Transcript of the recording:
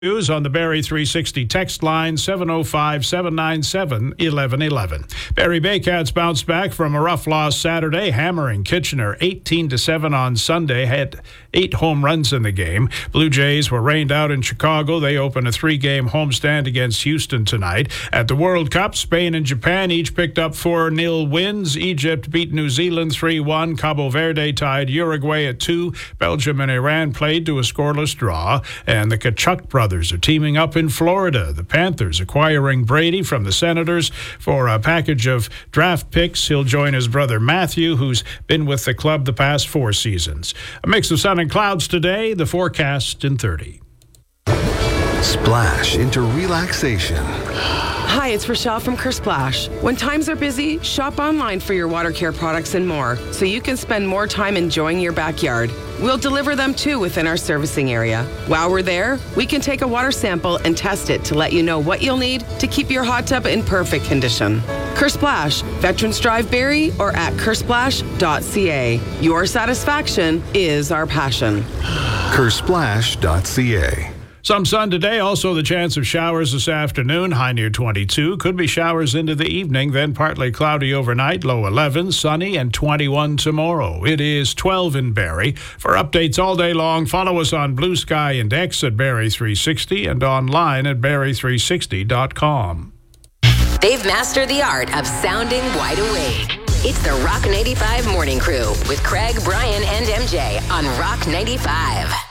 News on the Barrie 360 text line 705-797-1111. Barrie Baycats bounced back from a rough loss Saturday, hammering Kitchener 18-7 on Sunday, had 8 home runs in the game. Blue Jays were rained out in Chicago. They open a 3-game homestand against Houston tonight. At the World Cup, Spain and Japan each picked up 4-0 wins. Egypt beat New Zealand 3-1. Cabo Verde tied Uruguay at 2. Belgium and Iran played to a scoreless draw. And the Kachuk brothers are teaming up in Florida. The Panthers acquiring Brady from the Senators for a package of draft picks. He'll join his brother Matthew, who's been with the club the past 4 seasons. A mix of sun and clouds today, the forecast in 30. Splash into relaxation. Hi, it's Rochelle from Kersplash. When times are busy, shop online for your water care products and more, so you can spend more time enjoying your backyard. We'll deliver them too within our servicing area. While we're there, we can take a water sample and test it to let you know what you'll need to keep your hot tub in perfect condition. Kersplash, Veterans Drive Barrie, or at kersplash.ca. Your satisfaction is our passion. Kersplash.ca. Some sun today, also the chance of showers this afternoon, high near 22. Could be showers into the evening, then partly cloudy overnight, low 11, sunny, and 21 tomorrow. It is 12 in Barrie. For updates all day long, follow us on Blue Sky and X at Barrie 360 and online at barrie360.com. They've mastered the art of sounding wide awake. It's the Rock 95 Morning Crew with Craig, Brian, and MJ on Rock 95.